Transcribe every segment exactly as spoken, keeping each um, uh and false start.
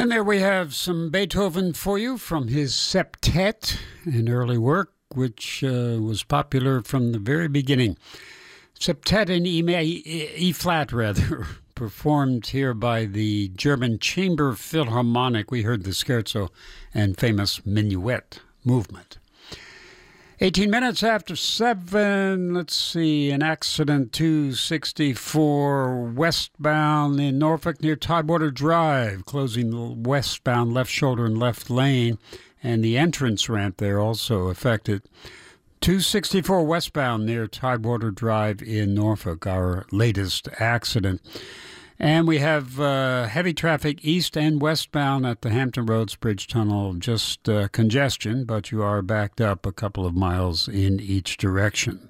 And there we have some Beethoven for you from his septet, an early work which uh, was popular from the very beginning. Septet in E, e flat, rather, performed here by the German Chamber Philharmonic. We heard the scherzo and famous minuet movement. eighteen minutes after seven, let's see, an accident two sixty-four westbound in Norfolk near Tidewater Drive, closing the westbound left shoulder and left lane, and the entrance ramp there also affected. two sixty-four westbound near Tidewater Drive in Norfolk, our latest accident. And we have uh, heavy traffic east and westbound at the Hampton Roads Bridge Tunnel. Just uh, congestion, but you are backed up a couple of miles in each direction.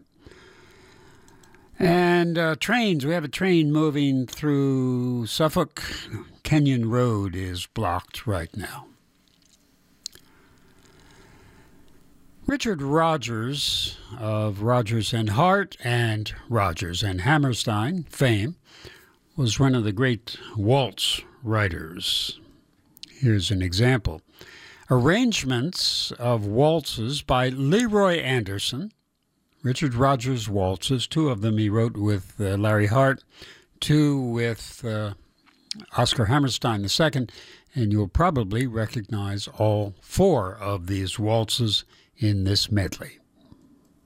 And uh, trains, we have a train moving through Suffolk. Kenyon Road is blocked right now. Richard Rodgers of Rodgers and Hart and Rodgers and Hammerstein fame was one of the great waltz writers. Here's an example. Arrangements of waltzes by Leroy Anderson, Richard Rodgers waltzes, two of them he wrote with uh, Larry Hart, two with uh, Oscar Hammerstein the second, and you'll probably recognize all four of these waltzes in this medley.